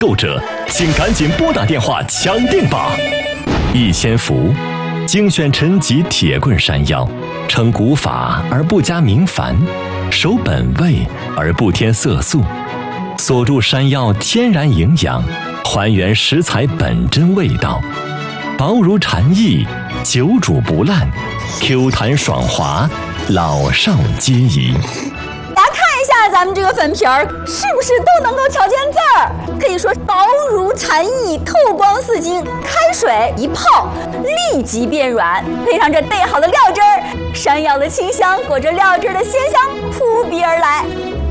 购者请赶紧拨打电话抢订吧！逸仙福，精选陈吉铁棍山药，成古法而不加明矾，守本味而不添色素，锁住山药天然营养，还原食材本真味道，薄如蝉翼，久煮不烂， Q 弹爽滑，老少皆宜。 咱们这个粉皮儿是不是都能够瞧见字儿？可以说薄如蝉翼，透光似金，开水一泡立即变软，配上这兑好的料汁儿，山药的清香裹着料汁儿的鲜香扑鼻而来。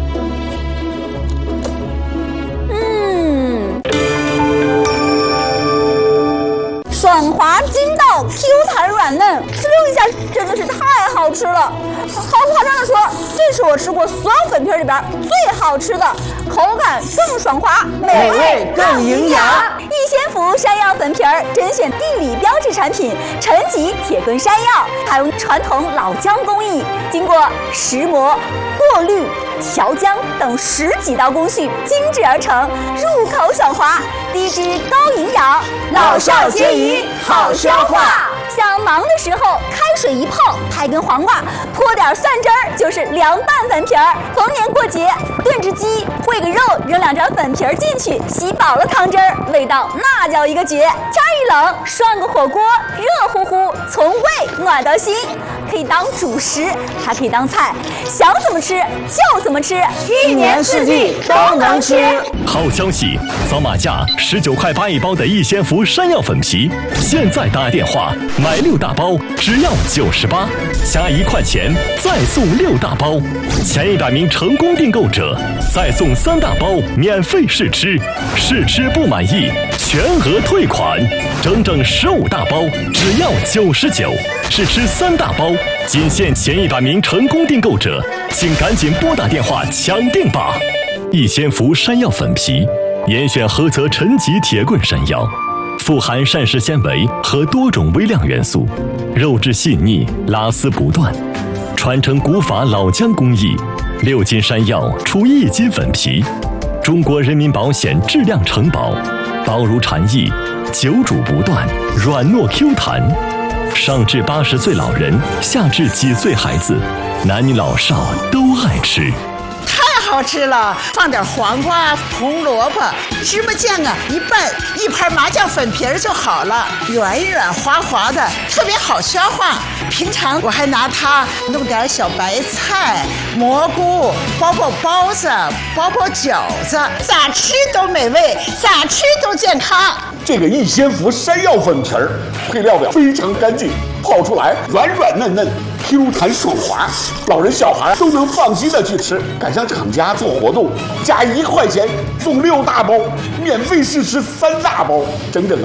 爽滑筋道 ，Q 弹软嫩，吃一下真的是太好吃了。毫不夸张的说，这是我吃过所有粉皮里边最好吃的，口感更爽滑， 美味更营养。 逸仙福山药粉皮儿甄选地理标志产品陈吉铁棍山药，采用传统老姜工艺，经过石磨、过滤、调浆等10几道工序精制而成，入口爽滑，低脂高营养， 老少皆宜，好消化。 想忙的时候，开水一泡，拍根黄瓜，泼点蒜汁儿，就是凉拌粉皮儿。逢年过节，炖只鸡，烩个肉，扔2张粉皮儿进去，吸饱了汤汁儿，味道那叫一个绝。天一冷，涮个火锅，热乎乎，从胃暖到心，可以当主食，还可以当菜，想怎么吃就怎么吃 ，1年4季都能吃。 好消息，扫码价19块8一包的逸仙福山药粉皮，现在打电话买6大包，只要98，加1块钱再送6大包，前100名成功订购者再送3大包免费试吃，试吃不满意全额退款，整整15大包只要99，试吃3大包，仅限前100名成功订购者，请赶紧拨打电话抢订吧！逸仙福山药粉皮，严选菏泽陈吉铁棍山药，富含膳食纤维和多种微量元素，肉质细腻，拉丝不断，传承古法老姜工艺，6斤山药出1斤粉皮，中国人民保险质量承保，薄如蝉翼，久煮不断，软糯 Q 弹，上至80岁老人，下至几岁孩子，男女老少都爱吃。 好吃了，放点黄瓜、红萝卜、芝麻酱啊，一拌，1盘麻酱粉皮儿就好了，软软滑滑的，特别好消化。平常我还拿它弄点小白菜、蘑菇，包包子、包饺子，咋吃都美味，咋吃都健康。 这个逸仙福山药粉皮儿配料表非常干净，泡出来软软嫩嫩， Q 弹爽滑，老人小孩都能放心的去吃。赶上厂家做活动，加1块钱送6大包，免费试吃3大包，整整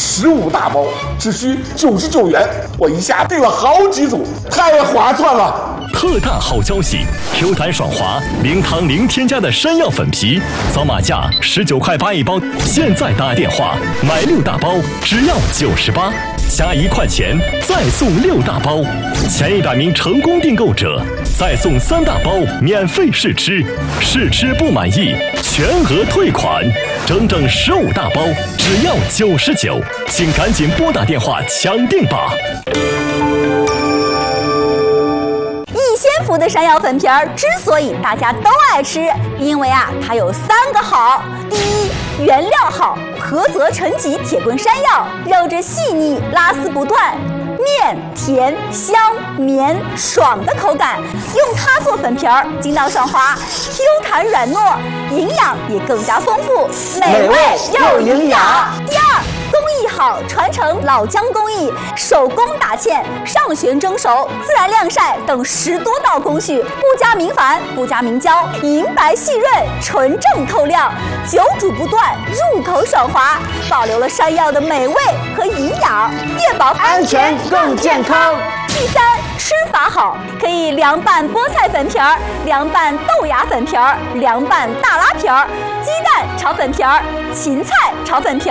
15大包，只需99元。我一下订了好几组，太划算了！ 特大好消息 ！Q 弹爽滑，零糖零添加的山药粉皮，扫码价19块8一包，现在打电话买6大包，只要98。加1块钱再送6大包，前100名成功订购者再送3大包免费试吃，试吃不满意全额退款，整整15大包只要99，请赶紧拨打电话抢订吧！ 逸仙福的山药粉皮儿之所以大家都爱吃，因为它有3个好。第一，原料好，菏泽陈吉铁棍山药，肉质细腻，拉丝不断，面甜香绵爽的口感，用它做粉皮儿，筋道爽滑 ，Q 弹软糯，营养也更加丰富， 美味又营养。 第二，工艺好，传承老姜工艺，手工打芡、上旋蒸熟、自然晾晒等10多道工序，不加明矾，不加明胶，银白细润，纯正透亮，久煮不断，入口爽滑，保留了山药的美味和营养，越保安全更健康。 第三，吃法好，可以凉拌菠菜粉皮儿、凉拌豆芽粉皮儿、凉拌大拉皮儿、鸡蛋炒粉皮儿、芹菜炒粉皮儿、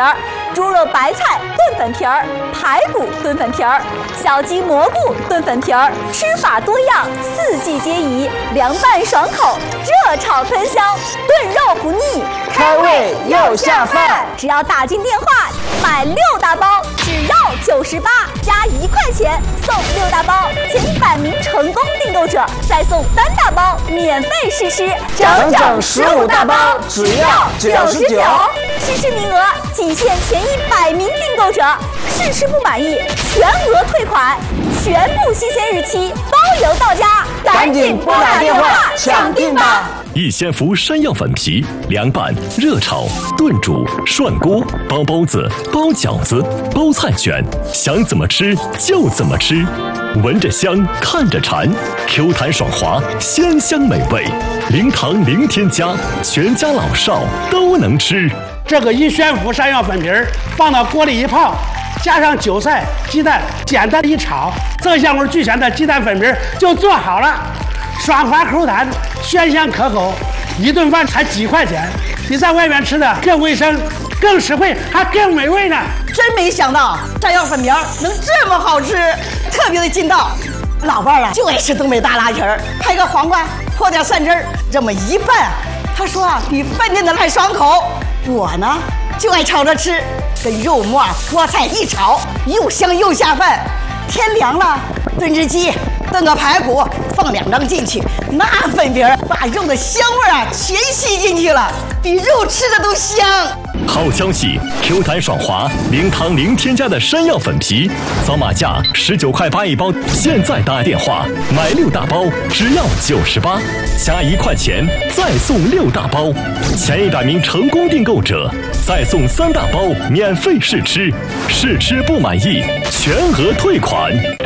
猪肉白菜炖粉皮儿、排骨炖粉皮儿、小鸡蘑菇炖粉皮儿，吃法多样，四季皆宜，凉拌爽口，热炒喷香，炖肉不腻， 开胃又下饭。 只要打进电话买6大包，只要98，加1块钱送6大包，前100名成功订购者再送3大包免费试吃， 整整15大包，只要99。 试吃名额仅限前100名订购者，试吃不满意全额退款，全部新鲜日期包邮到家， 赶紧拨打电话抢订吧！ 逸仙福山药粉皮，凉拌、热炒、炖煮、涮锅，包包子、包饺子、包菜卷，想怎么吃就怎么吃，闻着香，看着馋 ，Q 弹爽滑，鲜香美味，零糖零添加，全家老少都能吃。 这个逸仙福山药粉皮儿放到锅里一泡，加上韭菜、鸡蛋，简单一炒，色香味俱全的鸡蛋粉皮儿就做好了。爽滑口弹，鲜香可口，一顿饭才几块钱，比在外面吃的更卫生、更实惠，还更美味呢！ 真没想到山药粉皮儿能这么好吃，特别的劲道。老伴儿啊就爱吃东北大拉皮儿，拍个黄瓜，泼点蒜汁儿，这么一拌，他说啊比饭店的还爽口。我呢就爱炒着吃，跟肉末、菠菜一炒，又香又下饭。天凉了，炖只鸡，炖个排骨，放2张进去，那粉皮儿把肉的香味啊全吸进去了，比肉吃的都香。 好消息 ，Q 弹爽滑，零糖零添加的山药粉皮，扫码价19块8一包，现在打电话买6大包，只要98，加1块钱再送6大包，前100名成功订购者再送3大包免费试吃，试吃不满意全额退款。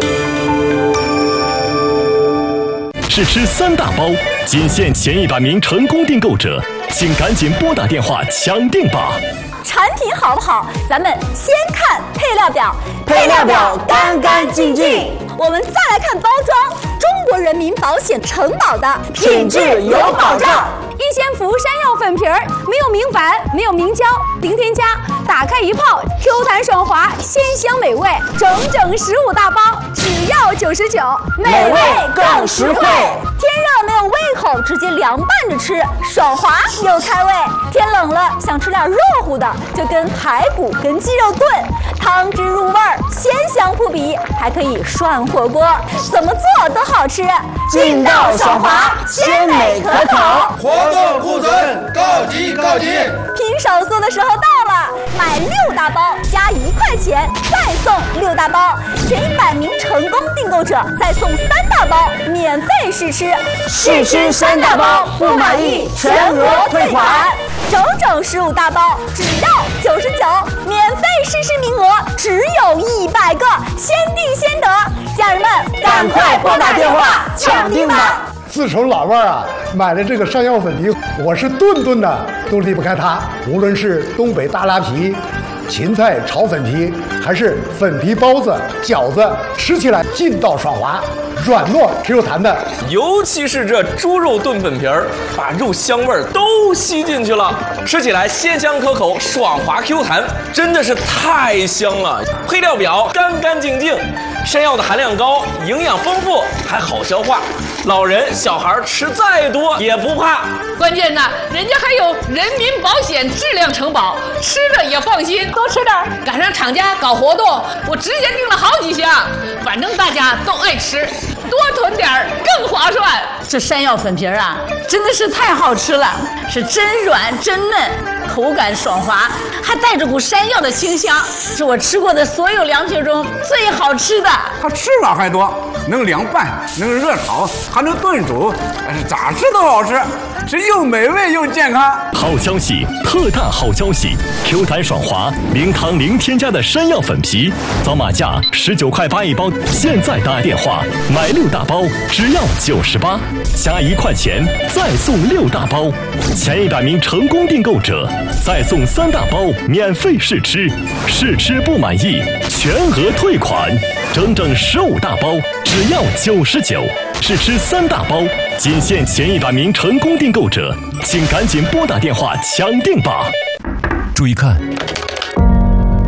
试吃3大包，仅限前100名成功订购者，请赶紧拨打电话抢订吧。 产品好不好？咱们先看配料表， 配料表干干净净。 我们再来看包装，中国人民保险承保的品质有保障。 逸仙福山药粉皮儿没有明矾，没有明胶，零添加，打开一泡 ，Q 弹爽滑，鲜香美味，整整15大包，只要99， 美味更实惠。 天热没有胃口，直接凉拌着吃，爽滑又开胃。天冷了想吃点热乎的，就跟排骨跟鸡肉炖，汤汁入味儿，鲜香扑鼻，还可以涮火锅，怎么做都好吃， 劲道爽滑，鲜美可口。 活动库存告急告急！ 拼手速的时候到了，买6大包加1块钱再送6大包，前100名成功订购者再送3大包免费试吃， 试吃3大包不满意全额退款， 整整15大包只要99，免费试吃名额只有100个，先订先得，家人们赶快拨打电话抢订吧！ 自从老伴儿啊买了这个山药粉皮，我是顿的都离不开它。无论是东北大拉皮、芹菜炒粉皮，还是粉皮包子、饺子，吃起来劲道爽滑，软糯 Q 弹的。 尤其是这猪肉炖粉皮儿，把肉香味儿都吸进去了，吃起来鲜香可口，爽滑 Q 弹，真的是太香了。配料表干干净净，山药的含量高，营养丰富，还好消化。老人小孩吃再多也不怕， 关键呢，人家还有人民保险质量承保，吃了也放心。多吃点，赶上厂家搞活动，我直接订了好几箱，反正大家都爱吃，多囤点更划算。 这山药粉皮儿啊，真的是太好吃了，是真软真嫩，口感爽滑，还带着股山药的清香，是我吃过的所有凉皮中最好吃的。 它吃法还多，能凉拌，能热炒，还能炖煮，咋吃都好吃，是又美味又健康。 好消息，特大好消息 ！Q 弹爽滑，零糖零添加的山药粉皮，扫码价19块8一包，现在打电话买6大包，只要98，加1块钱再送6大包，前100名成功订购者再送3大包免费试吃，试吃不满意全额退款，整整15大包只要99，试吃3大包，仅限前100名成功订购者，请赶紧拨打电话抢订吧！ 注意看，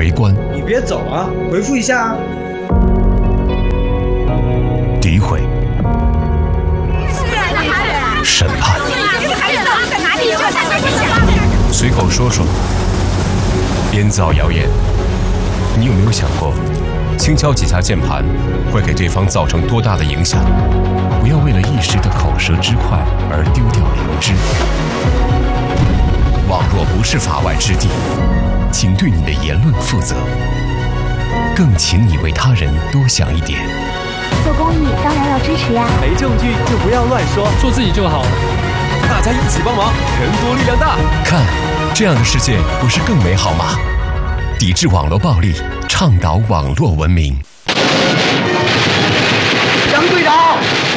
围观。 你别走啊，回复一下啊。 诋毁。审判。随口说说。编造谣言。你有没有想过，轻敲几下键盘会给对方造成多大的影响？不要为了一时的口舌之快而丢掉良知。网络不是法外之地，请对你的言论负责，更请你为他人多想一点。 做公益当然要支持呀， 没证据就不要乱说，做自己就好。大家一起帮忙，人多力量大。 看，这样的世界不是更美好吗？抵制网络暴力，倡导网络文明。 杨队长，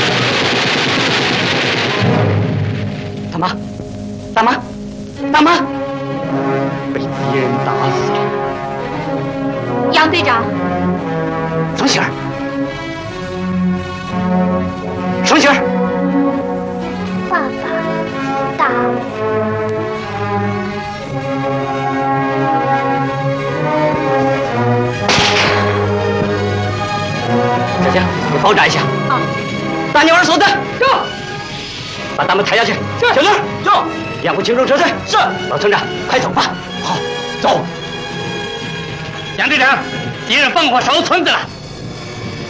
大妈，大妈，大妈，被敌人打死了。 杨队长， 什么喜儿？什么喜儿？ 爸爸打我。 小江，你包扎一下。 好。 大牛儿锁子，走。把大门抬下去。是。小刘，走。两部轻装车队。是。老村长，快走吧。好，走。杨队长，敌人放火烧村子了。